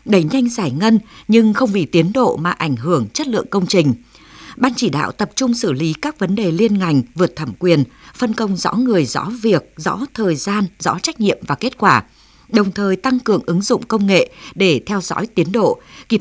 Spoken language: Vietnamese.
đẩy nhanh giải ngân nhưng không vì tiến độ mà ảnh hưởng chất lượng công trình. Ban chỉ đạo tập trung xử lý các vấn đề liên ngành vượt thẩm quyền, phân công rõ người, rõ việc, rõ thời gian, rõ trách nhiệm và kết quả, đồng thời tăng cường ứng dụng công nghệ để theo dõi tiến độ, kịp